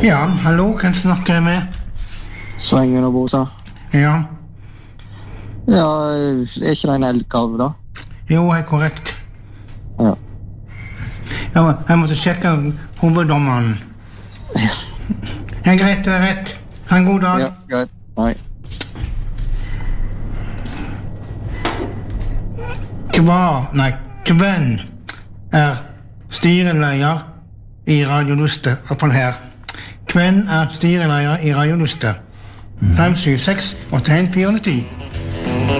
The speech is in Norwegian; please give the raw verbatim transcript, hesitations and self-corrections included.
Ja, hallo, hvem snakker jeg med? Svengen og Bosa. Ja. Ja, er ikke det en elgkalv da? Jo, er korrekt. Ja. Ja, jeg måtte sjekke hoveddommeren. Ja. Det er greit, det er rett. Ha en god dag. Ja, greit. Hei. Hva, nei, hvem er styreleder i Radio Luste, i hvert fall her. Hvem er styreleder i Radio Luste? fem syv seks åtte en fire ti.